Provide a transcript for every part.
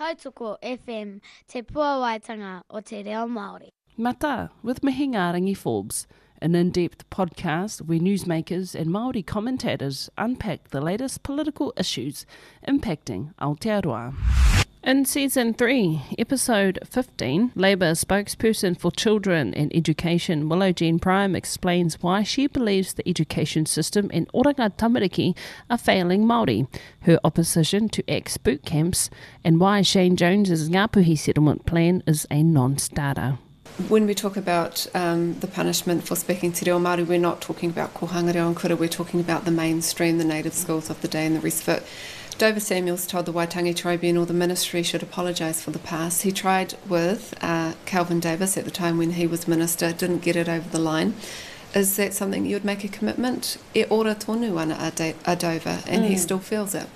Tautoko FM, te puawaitanga o te reo Māori. Mata, with Mihinga Rangi Forbes, an in-depth podcast where newsmakers and Māori commentators unpack the latest political issues impacting Aotearoa. In Season 3, Episode 15, Labour spokesperson for Children and Education Willow Jean Prime explains why she believes the education system in Oranga Tamariki are failing Māori, her opposition to ex-boot camps, and why Shane Jones's Ngāpuhi settlement plan is a non-starter. When we talk about the punishment for speaking te reo Māori, we're not talking about kohanga reo and kura, we're talking about the mainstream, the native schools of the day and the rest of it. Dover Samuels told the Waitangi Tribunal the ministry should apologise for the past. He tried with Calvin Davis at the time when he was minister, didn't get it over the line. Is that something you would make a commitment? E ora tonu ana a Dover, and he still feels it.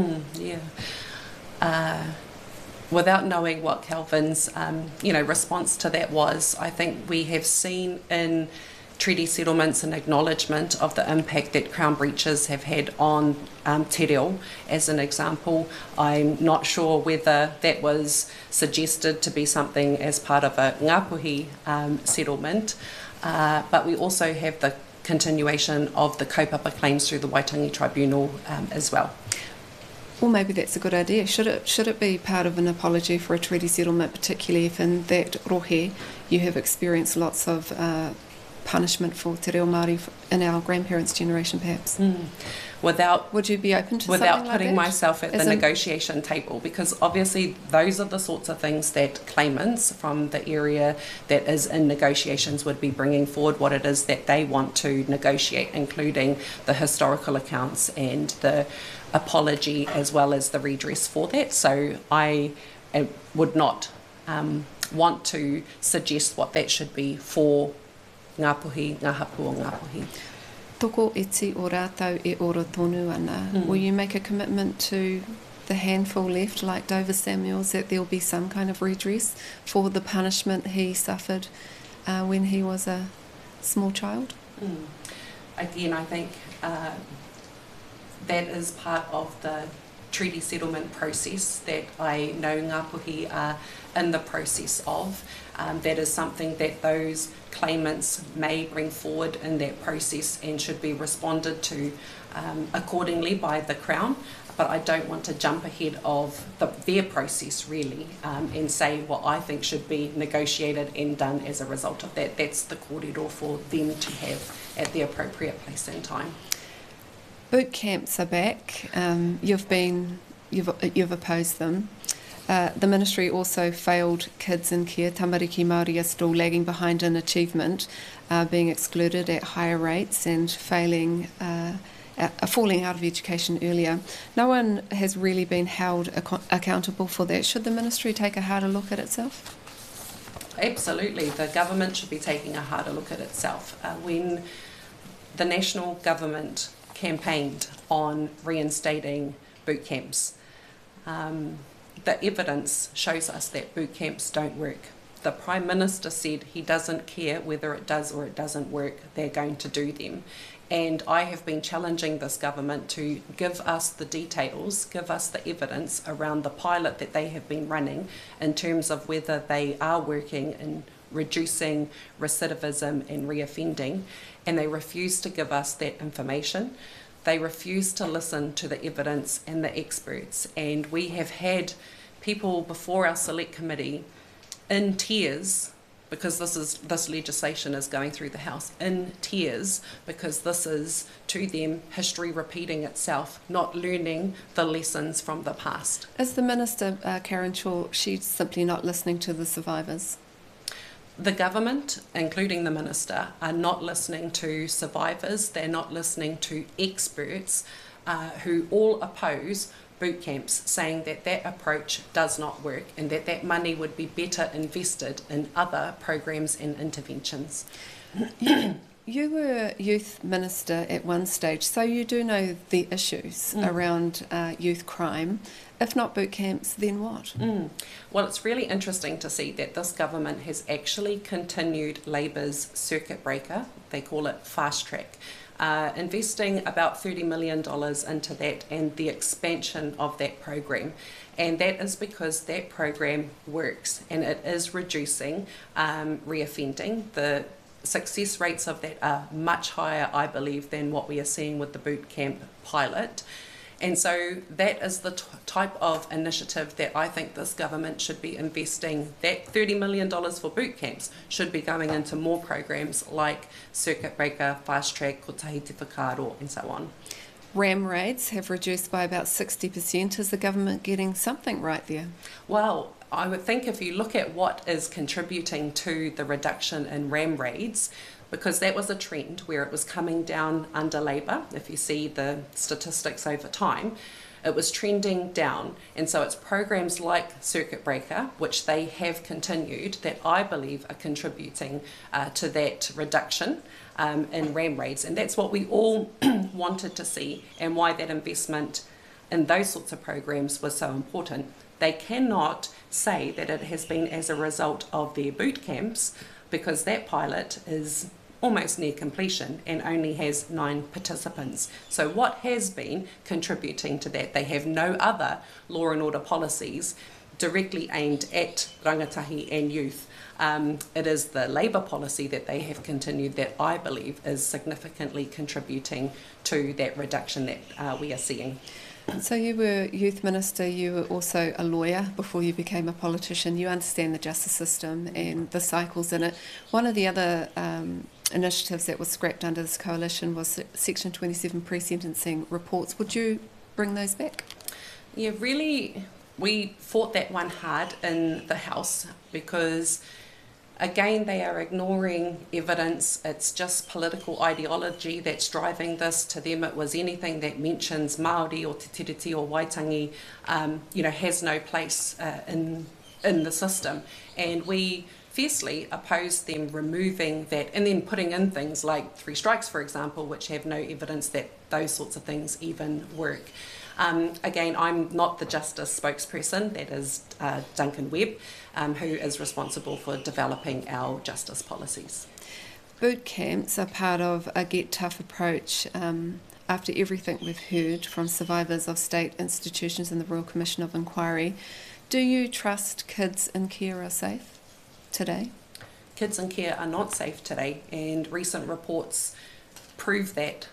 Without knowing what Calvin's response to that was, I think we have seen in treaty settlements and acknowledgement of the impact that Crown breaches have had on te reo. As an example, I'm not sure whether that was suggested to be something as part of a Ngāpuhi settlement, but we also have the continuation of the kaupapa claims through the Waitangi Tribunal as well. Well, maybe that's a good idea. Should it be part of an apology for a treaty settlement, particularly if in that rohe you have experienced lots of punishment for te reo Māori in our grandparents' generation, perhaps? Would you be open to without something putting like that? myself at the negotiation table? Because obviously those are the sorts of things that claimants from the area that is in negotiations would be bringing forward what it is that they want to negotiate, including the historical accounts and the apology as well as the redress for that. So I would not want to suggest what that should be for Ngāpuhi, ngā hapu o Ngāpuhi. Toko iti o rātau e ora tonu ana. Will you make a commitment to the handful left, like Dover Samuels, that there will be some kind of redress for the punishment he suffered when he was a small child? Again, I think that is part of the treaty settlement process that I know Ngāpuhi are in the process of. That is something that those claimants may bring forward in that process and should be responded to accordingly by the Crown. But I don't want to jump ahead of their process really and say what I think should be negotiated and done as a result of that. That's the kōrero for them to have at the appropriate place and time. Boot camps are back. You've opposed them. The ministry also failed kids in care. Tamariki Māori are still lagging behind in achievement, being excluded at higher rates and falling out of education earlier. No one has really been held accountable for that. Should the ministry take a harder look at itself? Absolutely. The government should be taking a harder look at itself. When the national government campaigned on reinstating boot camps, the evidence shows us that boot camps don't work. The Prime Minister said he doesn't care whether it does or it doesn't work, they're going to do them. And I have been challenging this government to give us the details, give us the evidence around the pilot that they have been running in terms of whether they are working in reducing recidivism and reoffending, and they refuse to give us that information. They refuse to listen to the evidence and the experts, and we have had people before our select committee in tears because this legislation is going through the House, in tears because this is to them history repeating itself, not learning the lessons from the past. Is the Minister, Karen Shaw, she's simply not listening to the survivors? The government, including the Minister, are not listening to survivors. They're not listening to experts who all oppose boot camps, saying that that approach does not work and that that money would be better invested in other programs and interventions. You were youth minister at one stage, so you do know the issues around youth crime. If not boot camps, then what? Well, it's really interesting to see that this government has actually continued Labour's circuit breaker, they call it fast track, investing about $30 million into that and the expansion of that program. And that is because that program works and it is reducing reoffending. The success rates of that are much higher, I believe, than what we are seeing with the boot camp pilot. And so that is the type of initiative that I think this government should be investing. That $30 million for boot camps should be going into more programs like Circuit Breaker, Fast Track, Kotahi Te Whakaaro, and so on. RAM rates have reduced by about 60%. Is the government getting something right there? Well, I would think if you look at what is contributing to the reduction in RAM raids, because that was a trend where it was coming down under Labour, if you see the statistics over time, it was trending down. And so it's programs like Circuit Breaker, which they have continued, that I believe are contributing to that reduction in RAM raids. And that's what we all wanted to see, and why that investment in those sorts of programs was so important. They cannot say that it has been as a result of their boot camps, because that pilot is almost near completion and only has 9 participants. So what has been contributing to that? They have no other law and order policies directly aimed at rangatahi and youth. It is the Labour policy that they have continued that I believe is significantly contributing to that reduction that we are seeing. So you were youth minister, you were also a lawyer before you became a politician. You understand the justice system and the cycles in it. One of the other initiatives that was scrapped under this coalition was Section 27 pre-sentencing reports. Would you bring those back? Yeah, really, we fought that one hard in the House because, again, they are ignoring evidence. It's just political ideology that's driving this. To them, it was anything that mentions Māori or Te Tiriti or Waitangi, has no place in the system. And we fiercely opposed them removing that and then putting in things like 3 strikes, for example, which have no evidence that those sorts of things even work. Again, I'm not the justice spokesperson, that is Duncan Webb, who is responsible for developing our justice policies. Boot camps are part of a Get Tough approach. After everything we've heard from survivors of state institutions and the Royal Commission of Inquiry, do you trust kids in care are safe today? Kids in care are not safe today, and recent reports prove that.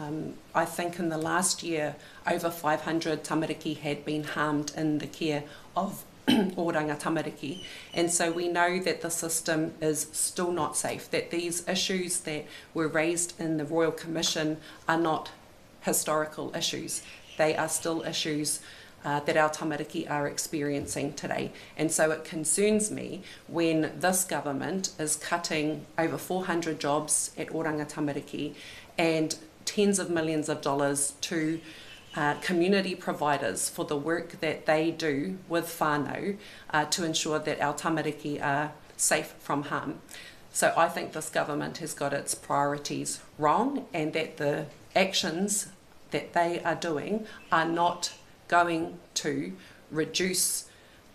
I think in the last year, over 500 tamariki had been harmed in the care of Oranga tamariki, and so we know that the system is still not safe, that these issues that were raised in the Royal Commission are not historical issues. They are still issues that our tamariki are experiencing today. And so it concerns me when this government is cutting over 400 jobs at Oranga tamariki and tens of millions of dollars to community providers for the work that they do with whānau to ensure that our tamariki are safe from harm. So I think this government has got its priorities wrong, and that the actions that they are doing are not going to reduce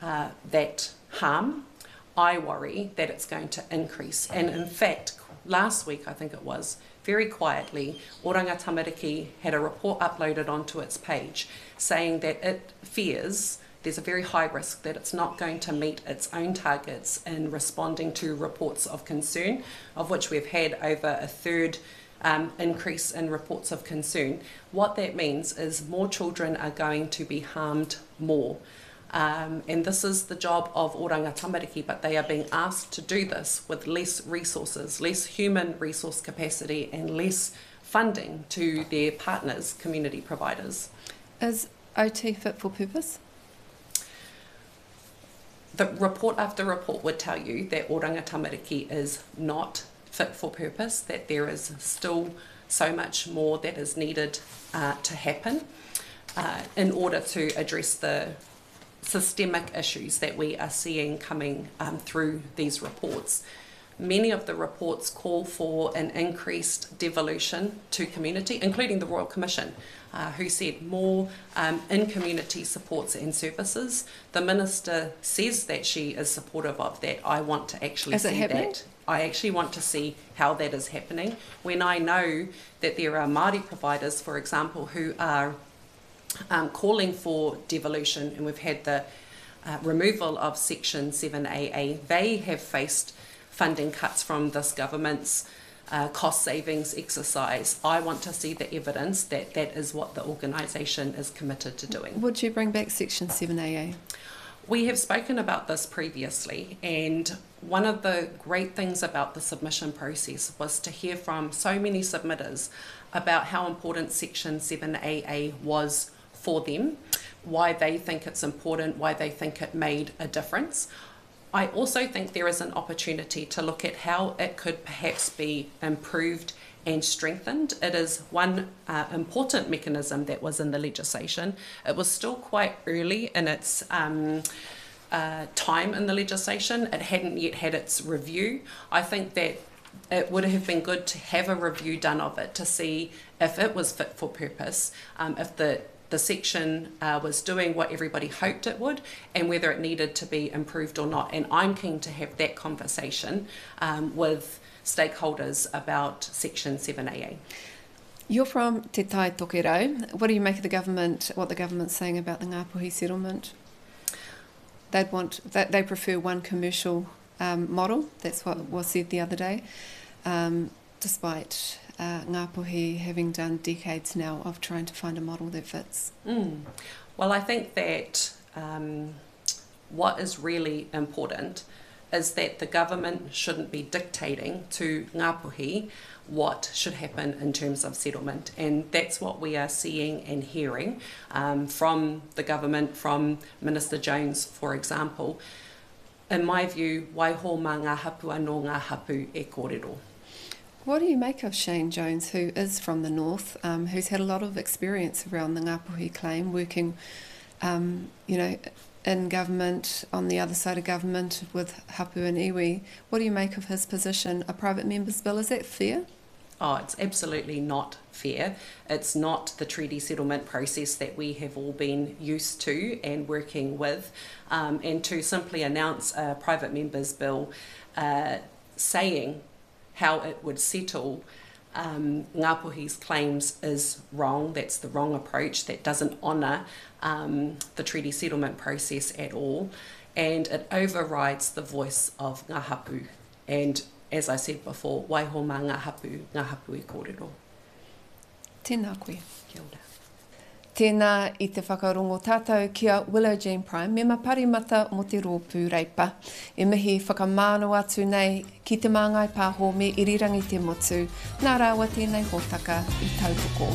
that harm. I worry that it's going to increase. And in fact, last week, I think it was, very quietly, Oranga Tamariki had a report uploaded onto its page saying that it fears there's a very high risk that it's not going to meet its own targets in responding to reports of concern, of which we've had over a third increase in reports of concern. What that means is more children are going to be harmed more. And this is the job of Oranga Tamariki, but they are being asked to do this with less resources, less human resource capacity and less funding to their partners, community providers. Is OT fit for purpose? The report after report would tell you that Oranga Tamariki is not fit for purpose, that there is still so much more that is needed to happen in order to address the systemic issues that we are seeing coming through these reports. many of the reports call for an increased devolution to community, including the Royal Commission, who said more in-community supports and services. The Minister says that she is supportive of that. I want to actually see that. I actually want to see how that is happening. When I know that there are Māori providers, for example, who are calling for devolution, and we've had the removal of Section 7AA, they have faced funding cuts from this government's cost savings exercise. I want to see the evidence that that is what the organisation is committed to doing. Would you bring back Section 7AA? We have spoken about this previously, and one of the great things about the submission process was to hear from so many submitters about how important Section 7AA was for them, why they think it's important, why they think it made a difference. I also think there is an opportunity to look at how it could perhaps be improved and strengthened. It is one important mechanism that was in the legislation. It was still quite early in its time in the legislation. It hadn't yet had its review. I think that it would have been good to have a review done of it to see if it was fit for purpose, if the section was doing what everybody hoped it would, and whether it needed to be improved or not. And I'm keen to have that conversation with stakeholders about Section 7AA. You're from Te Tai Tokerau. What do you make of what the government's saying about the Ngāpuhi settlement? They prefer one commercial model. That's what was said the other day, despite Ngāpuhi having done decades now of trying to find a model that fits. Well, I think that what is really important is that the government shouldn't be dictating to Ngāpuhi what should happen in terms of settlement. And that's what we are seeing and hearing from the government, from Minister Jones, for example. In my view, waiho mā ngā hapu anō ngā hapu e kōrero. What do you make of Shane Jones, who is from the north, who's had a lot of experience around the Ngāpuhi claim, working, in government, on the other side of government with hapu and iwi? What do you make of his position? A private member's bill, is that fair? Oh, it's absolutely not fair. It's not the treaty settlement process that we have all been used to and working with. And to simply announce a private member's bill saying how it would settle Ngāpuhi's claims is wrong. That's the wrong approach. That doesn't honour the treaty settlement process at all. And it overrides the voice of ngā hapu. And as I said before, waiho mā ngā hapu e kōrero. Tēnā koe. Kia ora. Tēnā i te whakarongo tātou kia Willow Jane Prime, me maparimata mo te rōpū reipa. E mihi whakamāno atu nei ki te māngai pāho me irirangi te motu. Nā rāua tēnei hōtaka i tautoko.